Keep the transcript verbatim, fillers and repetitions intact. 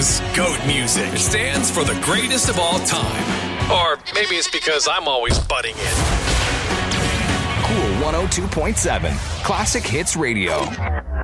is GOAT music. It stands for the greatest of all time. Or maybe it's because I'm always butting in. Cool one oh two point seven. Classic Hits Radio.